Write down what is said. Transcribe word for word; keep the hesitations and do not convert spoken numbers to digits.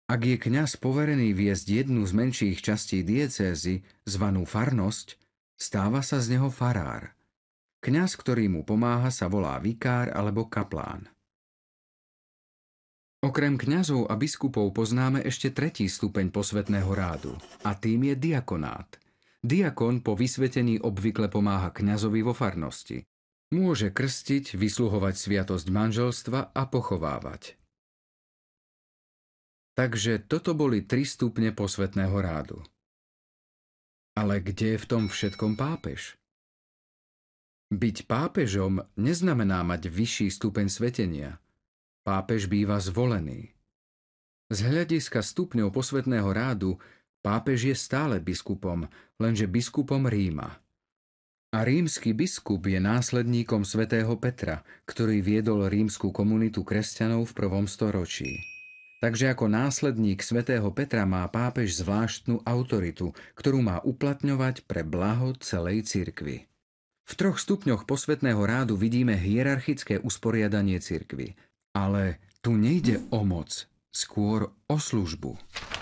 Ak je kňaz poverený viesť jednu z menších častí diecézy, zvanú farnosť, stáva sa z neho farár. Kňaz, ktorý mu pomáha, sa volá vikár alebo kaplán. Okrem kňazov a biskupov poznáme ešte tretí stupeň posvätného rádu, a tým je diakonát. Diakon po vysvetení obvykle pomáha kňazovi vo farnosti. Môže krstiť, vysluhovať sviatosť manželstva a pochovávať. Takže toto boli tri stupne posvätného rádu. Ale kde je v tom všetkom pápež? Byť pápežom neznamená mať vyšší stupeň svetenia. Pápež býva zvolený. Z hľadiska stupňov posvätného rádu pápež je stále biskupom, lenže biskupom Ríma. A rímsky biskup je následníkom svätého Petra, ktorý viedol rímsku komunitu kresťanov v prvom storočí. Takže ako následník svätého Petra má pápež zvláštnu autoritu, ktorú má uplatňovať pre blaho celej cirkvi. V troch stupňoch posvätného rádu vidíme hierarchické usporiadanie cirkvi. Ale tu nejde o moc, skôr o službu.